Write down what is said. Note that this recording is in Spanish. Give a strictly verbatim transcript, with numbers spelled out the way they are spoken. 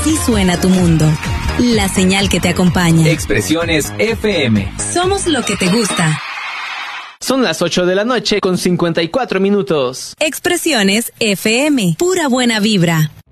Así suena tu mundo. La señal que te acompaña. Expresiones F M. Somos lo que te gusta. Son las ocho de la noche con cincuenta y cuatro minutos. Expresiones F M. Pura buena vibra.